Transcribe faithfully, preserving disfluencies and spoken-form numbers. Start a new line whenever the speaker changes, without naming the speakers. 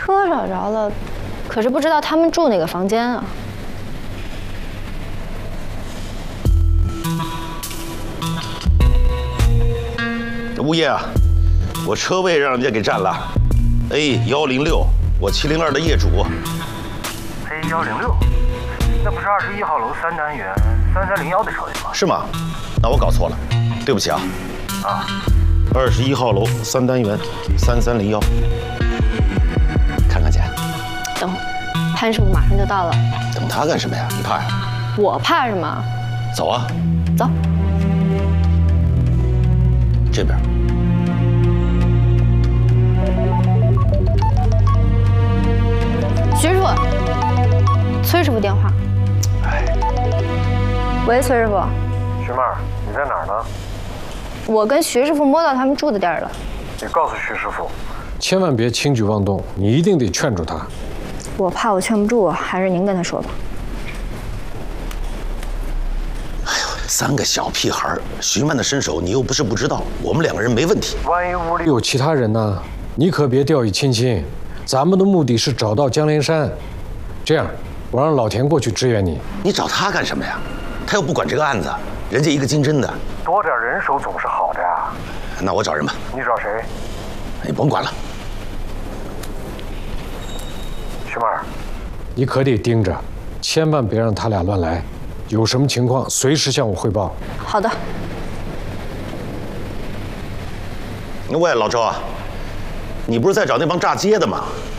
车找着了，可是不知道他们住哪个房间啊。
物业啊，我车位让人家给占了。A 幺零六，我七零二的业主。
A 幺零六，那不是二十一号楼三单元三三零幺的车位吗？
是吗？那我搞错了，对不起啊。
啊，
二十一号楼三单元三三零幺。看看去。
等会儿，潘师傅马上就到了。
等他干什么呀？你怕呀？
我怕什么？
走啊。
走。
这边。
徐师傅，崔师傅电话。
哎。
喂，崔师傅。
徐妹儿，你在哪儿呢？
我跟徐师傅摸到他们住的地儿了。
你告诉徐师傅，
千万别轻举妄动，你一定得劝住他。
我怕我劝不住，还是您跟他说吧。
哎呦，三个小屁孩，徐曼的身手你又不是不知道，我们两个人没问题。
万一屋里
有其他人呢？你可别掉以轻心。咱们的目的是找到江连山。这样，我让老田过去支援你。
你找他干什么呀？他又不管这个案子，人家一个经侦的。
多点人手总是好的呀。
那我找人吧。
你找谁？
你甭管了。
徐妹儿，
你可得盯着，千万别让他俩乱来。有什么情况，随时向我汇报。
好的。
喂，老周啊，你不是在找那帮炸街的吗？